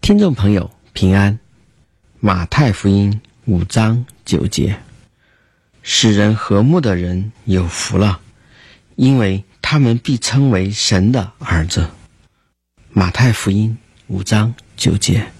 听众朋友平安，马太福音5章9节，使人和睦的人有福了，因为他们必称为神的儿子。马太福音5章9节。